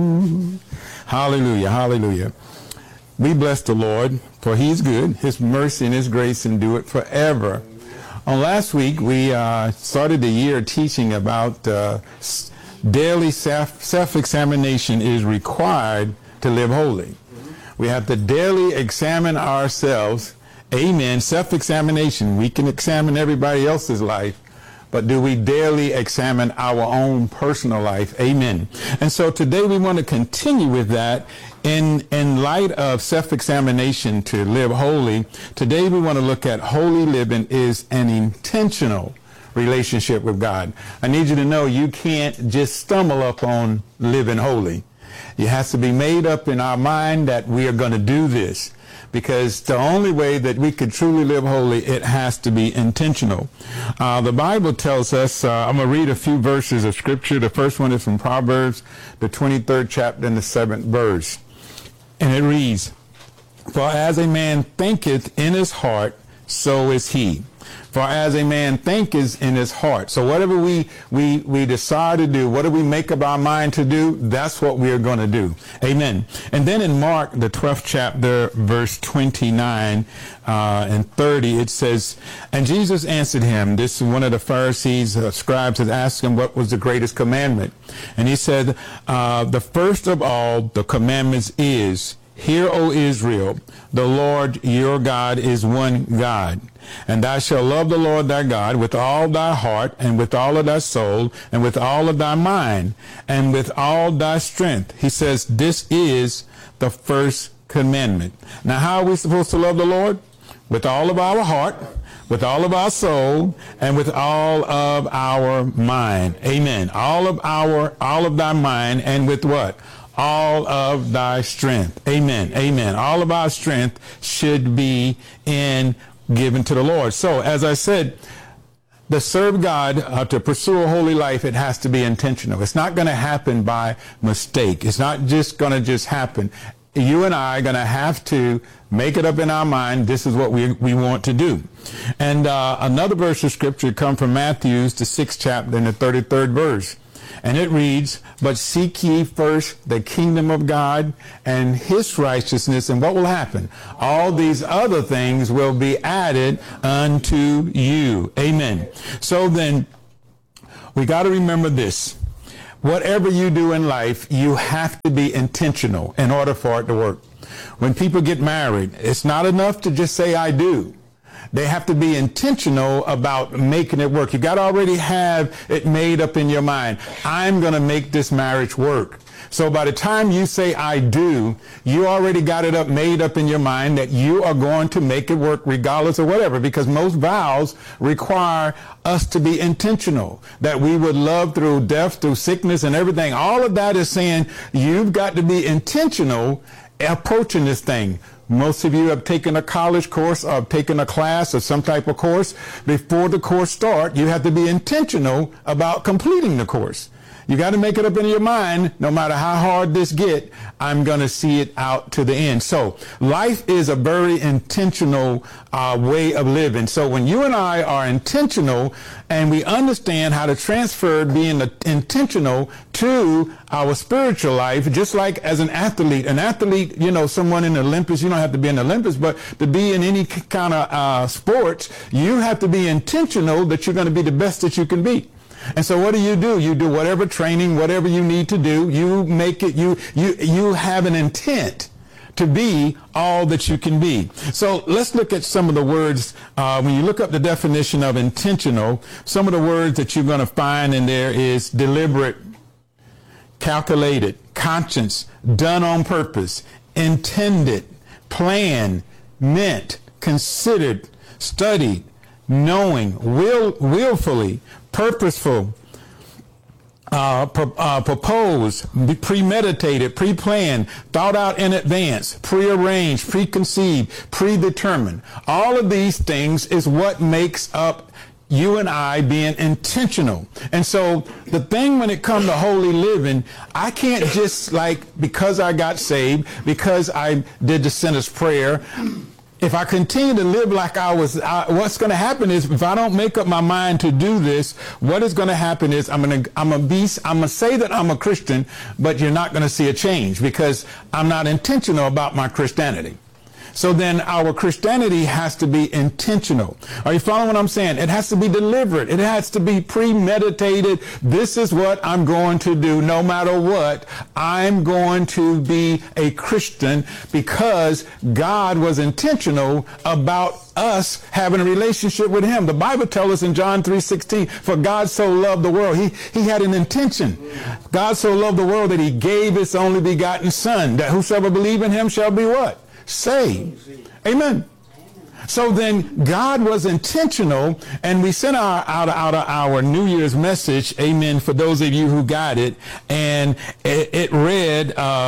Hallelujah, hallelujah. We bless the Lord, for he's good. His mercy and his grace endure forever. On last week, we started the year teaching about daily self-examination is required to live holy. We have to daily examine ourselves. Amen. Self-examination. We can examine everybody else's life, but do we daily examine our own personal life? Amen. And so today we want to continue with that in light of self-examination to live holy. Today we want to look at holy living is an intentional relationship with God. I need you to know you can't just stumble up on living holy. It has to be made up in our mind that we are going to do this. Because the only way that we could truly live holy, it has to be intentional. The Bible tells us, I'm going to read a few verses of Scripture. The first one is from Proverbs, the 23rd chapter and the 7th verse. And it reads, "For as a man thinketh in his heart, so is he." For as a man thinketh in his heart. So whatever we decide to do, whatever we make up our mind to do, that's what we are going to do. Amen. And then in Mark, the 12th chapter, verse 29 and 30, it says, "And Jesus answered him," this is one of the Pharisees, scribes, had asked him what was the greatest commandment. And he said, "The first of all the commandments is, Hear, O Israel, the Lord your God is one God. And thou shalt love the Lord thy God with all thy heart, and with all of thy soul, and with all of thy mind, and with all thy strength." He says, this is the first commandment. Now, how are we supposed to love the Lord? With all of our heart, with all of our soul, and with all of our mind. Amen. All of thy mind, and with what? All of thy strength. Amen. Amen. All of our strength should be given to the Lord. So, as I said, to serve God, to pursue a holy life, it has to be intentional. It's not going to happen by mistake. It's not just going to just happen. You and I are going to have to make it up in our mind. This is what we want to do. And another verse of Scripture comes from Matthew, the 6th chapter and the 33rd verse. And it reads, "But seek ye first the kingdom of God and his righteousness, and what will happen? All these other things will be added unto you." Amen. So then, we got to remember this. Whatever you do in life, you have to be intentional in order for it to work. When people get married, it's not enough to just say, "I do." They have to be intentional about making it work. You got to already have it made up in your mind. I'm going to make this marriage work. So by the time you say, "I do," you already got it made up in your mind that you are going to make it work regardless of whatever, because most vows require us to be intentional, that we would love through death, through sickness and everything. All of that is saying you've got to be intentional approaching this thing. Most of you have taken a college course or taken a class or some type of course. Before the course starts, you have to be intentional about completing the course. You got to make it up in your mind, no matter how hard this get, I'm going to see it out to the end. So life is a very intentional way of living. So when you and I are intentional and we understand how to transfer being intentional to our spiritual life, just like as an athlete, someone in the Olympics, you don't have to be in the Olympics, but to be in any kind of sports, you have to be intentional that you're going to be the best that you can be. And so what do? You do whatever training, whatever you need to do. You make it, you have an intent to be all that you can be. So let's look at some of the words. When you look up the definition of intentional, some of the words that you're going to find in there is deliberate, calculated, conscious, done on purpose, intended, planned, meant, considered, studied, knowing, willfully, purposeful, proposed, premeditated, pre-planned, thought out in advance, prearranged, preconceived, predetermined. All of these things is what makes up you and I being intentional. And so the thing when it comes to holy living, I can't just because I got saved, because I did the sinner's prayer, if I continue to live like what's going to happen is, if I don't make up my mind to do this, what is going to happen is I'm going to say that I'm a Christian, but you're not going to see a change because I'm not intentional about my Christianity. So then our Christianity has to be intentional. Are you following what I'm saying? It has to be deliberate. It has to be premeditated. This is what I'm going to do. No matter what, I'm going to be a Christian because God was intentional about us having a relationship with him. The Bible tells us in John 3:16, for God so loved the world. He had an intention. God so loved the world that he gave his only begotten son, that whosoever believe in him shall be what? Saved. Amen. So then God was intentional, and we sent out our New Year's message, amen, for those of you who got it, and it read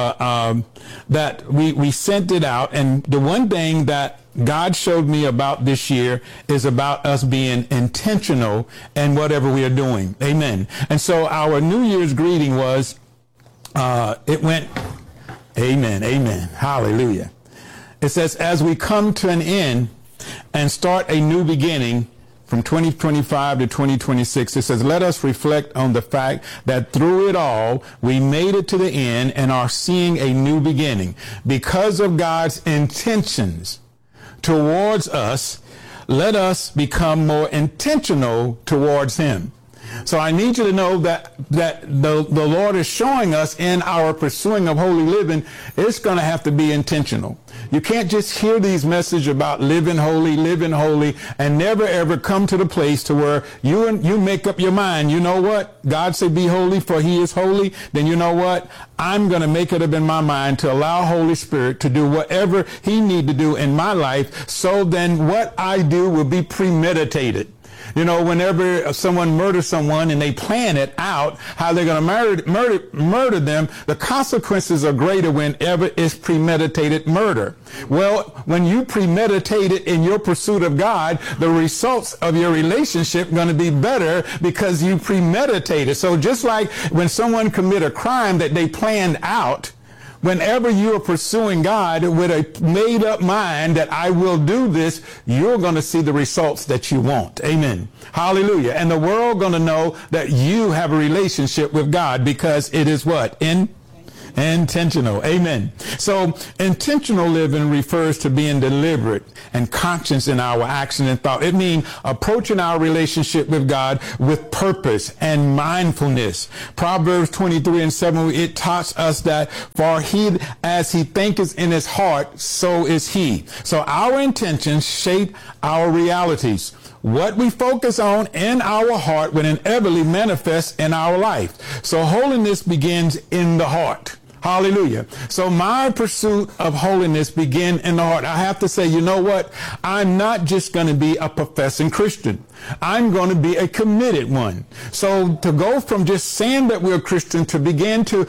that we sent it out, and the one thing that God showed me about this year is about us being intentional in whatever we are doing. Amen. And so our New Year's greeting was, it went, amen, amen, hallelujah. It says, as we come to an end and start a new beginning from 2025 to 2026, it says, let us reflect on the fact that through it all, we made it to the end and are seeing a new beginning. Because of God's intentions towards us, let us become more intentional towards him. So I need you to know that the Lord is showing us in our pursuing of holy living, it's going to have to be intentional. You can't just hear these messages about living holy, and never ever come to the place to where you make up your mind. You know what? God said, be holy, for he is holy. Then you know what? I'm going to make it up in my mind to allow Holy Spirit to do whatever he need to do in my life. So then what I do will be premeditated. You know, whenever someone murders someone and they plan it out, how they're going to murder them, the consequences are greater whenever it's premeditated murder. Well, when you premeditate it in your pursuit of God, the results of your relationship are going to be better because you premeditated. So just like when someone commit a crime that they planned out, whenever you are pursuing God with a made up mind that I will do this, you're going to see the results that you want. Amen. Hallelujah. And the world going to know that you have a relationship with God because it is what? Intentional. Amen. So intentional living refers to being deliberate and conscious in our action and thought. It means approaching our relationship with God with purpose and mindfulness. Proverbs 23:7, it taught us that for he, as he thinketh in his heart, so is he. So our intentions shape our realities. What we focus on in our heart will inevitably manifest in our life. So holiness begins in the heart. Hallelujah. So my pursuit of holiness begin in the heart. I have to say, you know what? I'm not just going to be a professing Christian. I'm going to be a committed one. So to go from just saying that we're Christian to begin to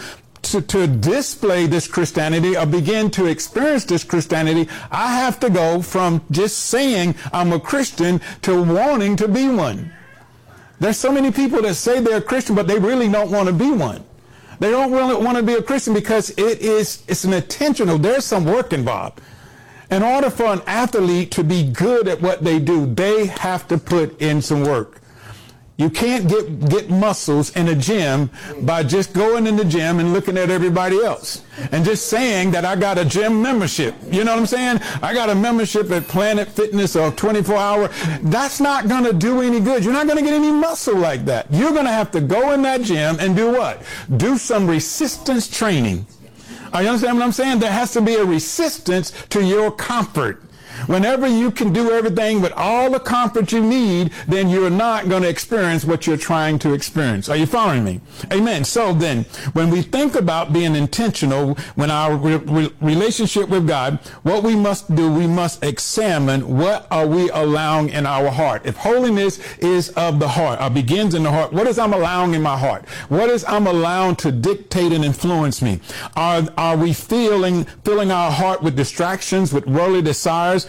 display this Christianity or begin to experience this Christianity, I have to go from just saying I'm a Christian to wanting to be one. There's so many people that say they're a Christian, but they really don't want to be one. They don't really want to be a Christian because it's an intentional, there's some work involved. In order for an athlete to be good at what they do, they have to put in some work. You can't get muscles in a gym by just going in the gym and looking at everybody else and just saying that I got a gym membership. You know what I'm saying? I got a membership at Planet Fitness or 24 Hour. That's not going to do any good. You're not going to get any muscle like that. You're going to have to go in that gym and do what? Do some resistance training. Are you understand what I'm saying? There has to be a resistance to your comfort. Whenever you can do everything with all the comfort you need, then you're not going to experience what you're trying to experience. Are you following me? Amen. So then, when we think about being intentional, when our relationship with God, what we must do, we must examine what are we allowing in our heart. If holiness is of the heart, or begins in the heart, what is I'm allowing in my heart? What is I'm allowing to dictate and influence me? Are we filling our heart with distractions, with worldly desires?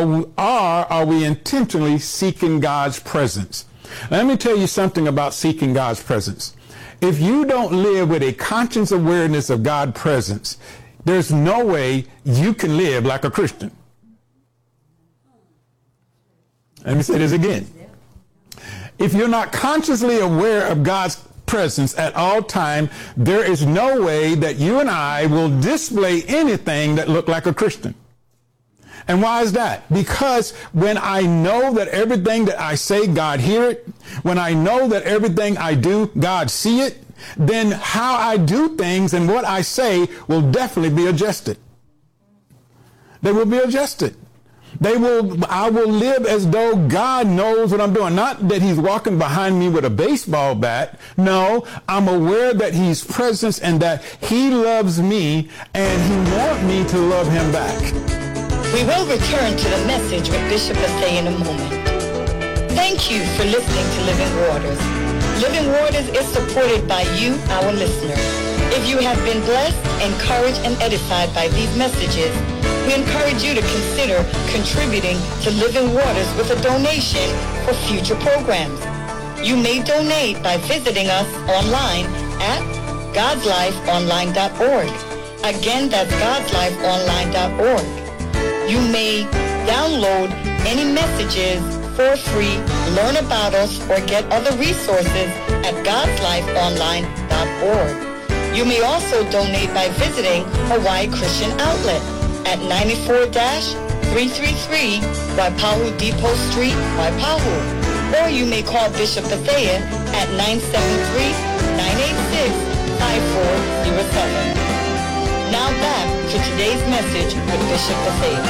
Are we intentionally seeking God's presence? Let me tell you something about seeking God's presence. If you don't live with a conscious awareness of God's presence, there's no way you can live like a Christian. Let me say this again. If you're not consciously aware of God's presence at all time, there is no way that you and I will display anything that look like a Christian. And why is that? Because when I know that everything that I say, God hear it, when I know that everything I do, God see it, then how I do things and what I say will definitely be adjusted. They will be adjusted. I will live as though God knows what I'm doing. Not that he's walking behind me with a baseball bat. No, I'm aware that he's present and that he loves me and he wants me to love him back. We will return to the message with Bishop Bethea in a moment. Thank you for listening to Living Waters. Living Waters is supported by you, our listener. If you have been blessed, encouraged, and edified by these messages, we encourage you to consider contributing to Living Waters with a donation for future programs. You may donate by visiting us online at godslifeonline.org. Again, that's godslifeonline.org. You may download any messages for free, learn about us, or get other resources at godslifeonline.org. You may also donate by visiting Hawaii Christian Outlet at 94-333 Waipahu Depot Street, Waipahu. Or you may call Bishop Bethea at 973-986-5407. Now back to today's message with Bishop Bethea.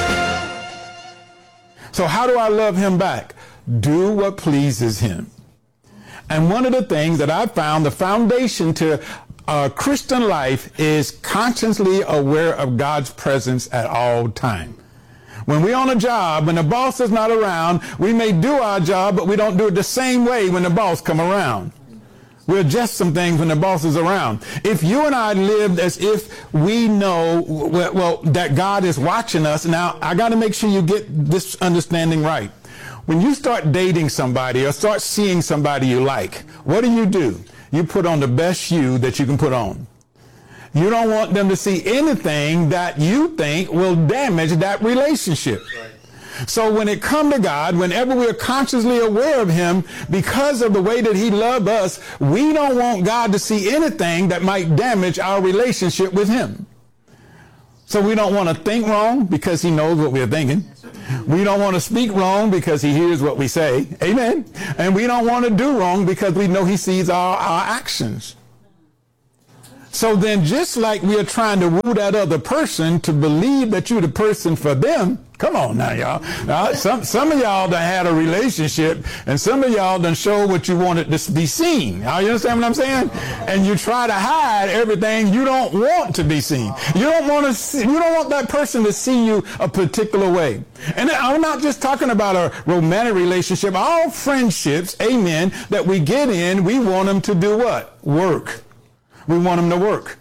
So how do I love him back? Do what pleases him. And one of the things that I found, the foundation to Christian life is consciously aware of God's presence at all time. When we're on a job, when the boss is not around, we may do our job, but we don't do it the same way when the boss come around. We adjust some things when the boss is around. If you and I lived as if we know, well, that God is watching us, now I got to make sure you get this understanding right. When you start dating somebody or start seeing somebody you like, what do? You put on the best you that you can put on. You don't want them to see anything that you think will damage that relationship. Right. So when it comes to God, whenever we're consciously aware of him, because of the way that he loved us, we don't want God to see anything that might damage our relationship with him. So we don't want to think wrong because he knows what we're thinking. We don't want to speak wrong because he hears what we say. Amen. And we don't want to do wrong because we know he sees our actions. So then just like we are trying to woo that other person to believe that you're the person for them, come on now, y'all. Now, some of y'all done had a relationship and some of y'all done showed what you wanted to be seen. You understand what I'm saying? And you try to hide everything you don't want to be seen. You don't want that person to see you a particular way. And I'm not just talking about a romantic relationship. All friendships, amen, that we get in, we want them to do what? Work. We want them to work.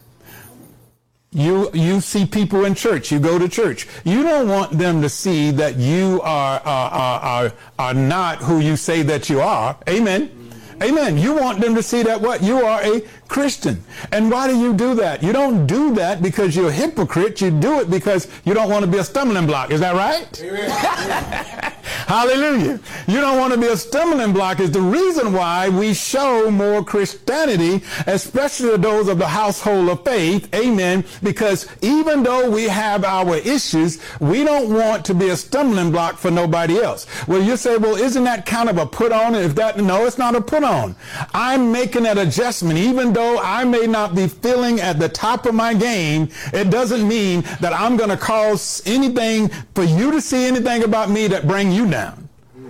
You see people in church. You go to church. You don't want them to see that you are not who you say that you are. Amen. Amen. You want them to see that what? You are a Christian. And why do you do that? You don't do that because you're a hypocrite. You do it because you don't want to be a stumbling block. Is that right? Amen. Hallelujah. You don't want to be a stumbling block is the reason why we show more Christianity, especially those of the household of faith. Amen. Because even though we have our issues, we don't want to be a stumbling block for nobody else. Well, you say, well, isn't that kind of a put on? No, it's not a put on. I'm making that adjustment. Even though I may not be feeling at the top of my game, it doesn't mean that I'm going to cause anything for you to see anything about me that bring you down.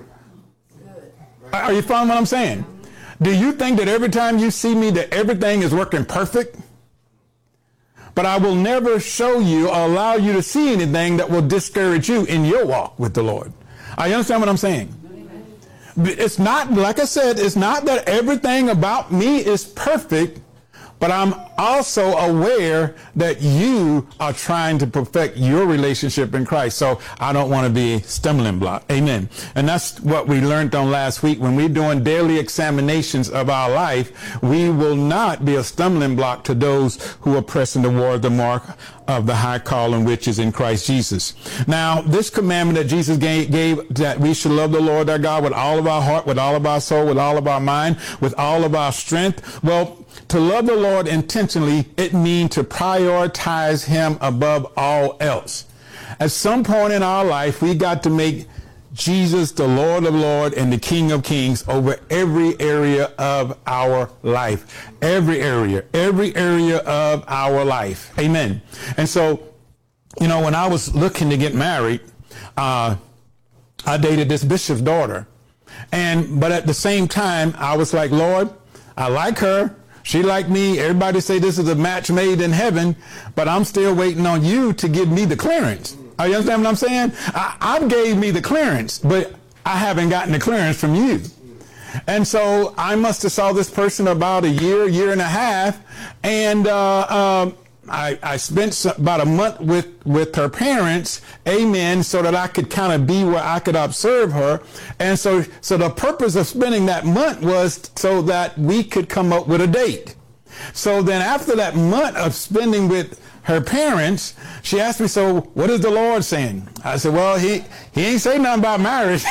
Are you following what I'm saying? Do you think that every time you see me that everything is working perfect? But I will never show you or allow you to see anything that will discourage you in your walk with the Lord. Are you understand what I'm saying? It's not, like I said, it's not that everything about me is perfect, But I'm also aware that you are trying to perfect your relationship in Christ. So I don't want to be a stumbling block. Amen. And that's what we learned on last week. When we're doing daily examinations of our life, we will not be a stumbling block to those who are pressing toward the mark of the high calling which is in Christ Jesus. Now, this commandment that Jesus gave that we should love the Lord our God with all of our heart, with all of our soul, with all of our mind, with all of our strength. Well, to love the Lord intentionally, it means to prioritize him above all else. At some point in our life, we got to make Jesus the Lord of Lords and the King of Kings over every area of our life. Every area of our life. Amen. And so, when I was looking to get married, I dated this bishop's daughter. But at the same time, I was like, Lord, I like her. She like me. Everybody say this is a match made in heaven, but I'm still waiting on you to give me the clearance. Are you understand what I'm saying? I gave me the clearance, but I haven't gotten the clearance from you. And so I must have saw this person about a year and a half, and I spent about a month with her parents, amen, so that I could kind of be where I could observe her. And so the purpose of spending that month was so that we could come up with a date. So then after that month of spending with her parents, she asked me, so what is the Lord saying? I said, well, he ain't saying nothing about marriage.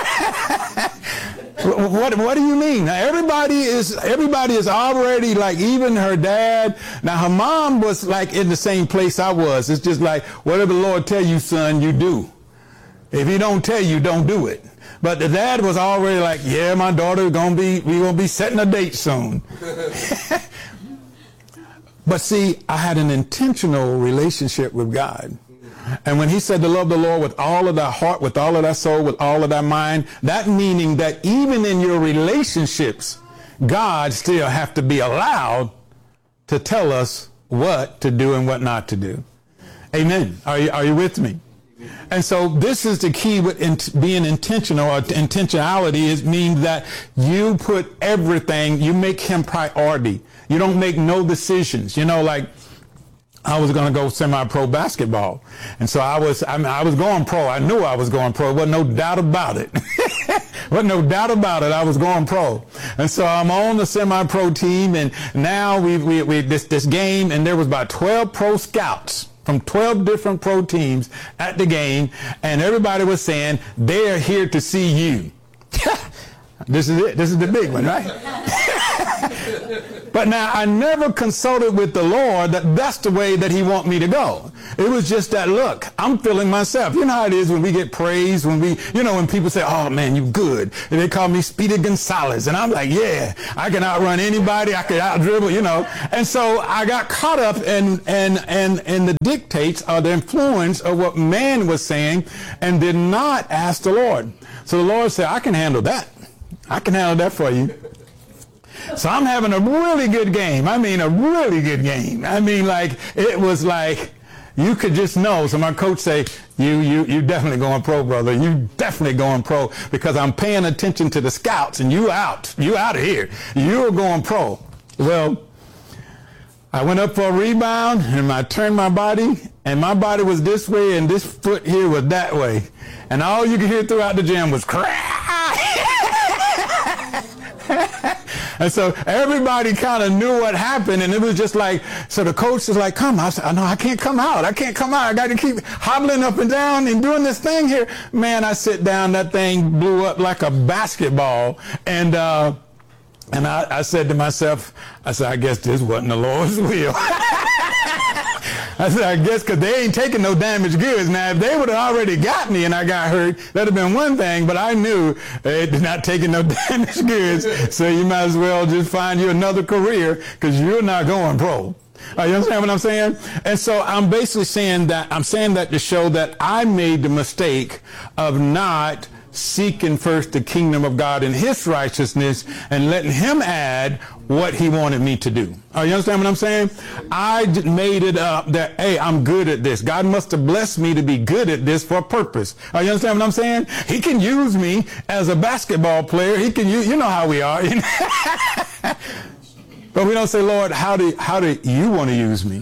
What do you mean? Now, everybody is already, like, even her dad. Now, her mom was like in the same place I was. It's just like, whatever the Lord tell you, son, you do. If he don't tell you, don't do it. But the dad was already like, yeah, my daughter we're gonna be setting a date soon. But see, I had an intentional relationship with God. And when he said to love the Lord with all of thy heart, with all of thy soul, with all of thy mind, that meaning that even in your relationships, God still have to be allowed to tell us what to do and what not to do. Amen. Are you with me? And so this is the key with being intentional, or intentionality. It means that you put everything, you make him priority. You don't make no decisions. Like I was going to go semi-pro basketball. And so I was going pro. I knew I was going pro. There wasn't no doubt about it. Wasn't no doubt about it. I was going pro. And so I'm on the semi-pro team. And now we this game, and there was about 12 pro scouts from 12 different pro teams at the game. And everybody was saying, they're here to see you. This is it. This is the big one, right? But now I never consulted with the Lord that that's the way that he want me to go. It was just that, look, I'm feeling myself. You know how it is when we get praised, when people say, oh man, you good. And they call me Speedy Gonzalez. And I'm like, yeah, I can outrun anybody. I can out dribble, And so I got caught up in the dictates or the influence of what man was saying and did not ask the Lord. So the Lord said, I can handle that. I can handle that for you. So I'm having a really good game. I mean, a really good game. I mean, like, it was like, you could just know. So my coach say, you definitely going pro, brother. You definitely going pro, because I'm paying attention to the scouts, and you out of here. You're going pro. Well, I went up for a rebound, and I turned my body, and my body was this way, and this foot here was that way. And all you could hear throughout the gym was crack. And so everybody kind of knew what happened, and it was just like, so the coach was like, come. I said, no, I can't come out. I got to keep hobbling up and down and doing this thing here. Man, I sit down, that thing blew up like a basketball. And I said to myself, I guess this wasn't the Lord's will. I said, I guess, because they ain't taking no damaged goods. Now, if they would have already got me and I got hurt, that'd have been one thing, but I knew they're not taking no damaged goods, so you might as well just find you another career, because you're not going pro. You understand what I'm saying? And so I'm basically saying that to show that I made the mistake of not seeking first the kingdom of God and his righteousness and letting him add what he wanted me to do. You understand what I'm saying? I made it up that, hey, I'm good at this. God must have blessed me to be good at this for a purpose. You understand what I'm saying? He can use me as a basketball player. He can use, you know how we are. But we don't say, Lord, how do you want to use me?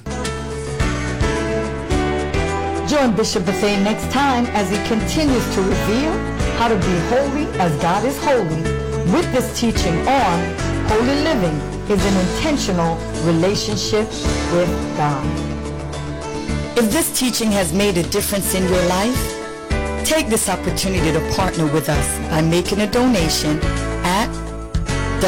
Join Bishop Bethea next time as he continues to reveal how to be holy as God is holy with this teaching on holy living is an intentional relationship with God. If this teaching has made a difference in your life, take this opportunity to partner with us by making a donation